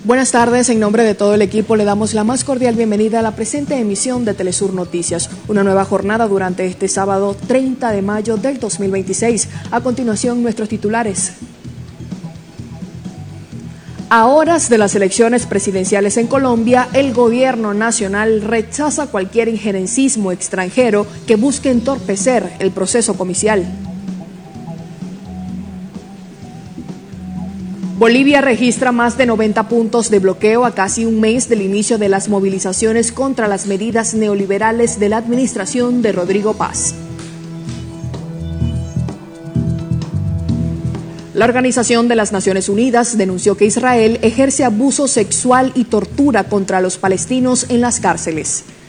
Buenas tardes, en nombre de todo el equipo le damos la más cordial bienvenida a la presente emisión de Telesur Noticias, una nueva jornada durante este sábado 30 de mayo del 2026. A continuación, nuestros titulares. A horas de las elecciones presidenciales en Colombia, el gobierno nacional rechaza cualquier injerencismo extranjero que busque entorpecer el proceso comicial. Bolivia registra más de 90 puntos de bloqueo a casi un mes del inicio de las movilizaciones contra las medidas neoliberales de la administración de Rodrigo Paz. La Organización de las Naciones Unidas denunció que Israel ejerce abuso sexual y tortura contra los palestinos en las cárceles.